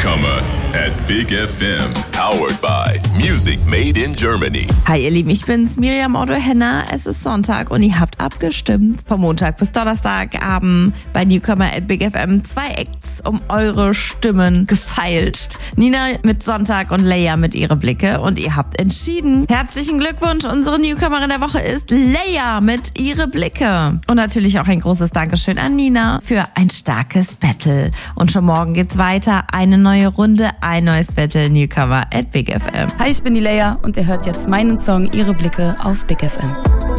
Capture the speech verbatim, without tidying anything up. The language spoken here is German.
Newcomer at Big F M. Powered by Music Made in Germany. Hi ihr Lieben, ich bin's, Miriam Otto-Henner. Es ist Sonntag und ihr habt abgestimmt. Vom Montag bis Donnerstagabend bei Newcomer at Big F M. Zwei Acts um eure Stimmen gefeilscht. Nina mit Sonntag und Leia mit ihre Blicke. Und ihr habt entschieden. Herzlichen Glückwunsch, unsere Newcomerin der Woche ist Leia mit ihre Blicke. Und natürlich auch ein großes Dankeschön an Nina für ein starkes Battle. Und schon morgen geht's weiter. Eine neue Runde, ein neues Battle. Newcomer at Big F M. Hi, ich bin die Leia und ihr hört jetzt meinen Song Ihre Blicke auf Big F M.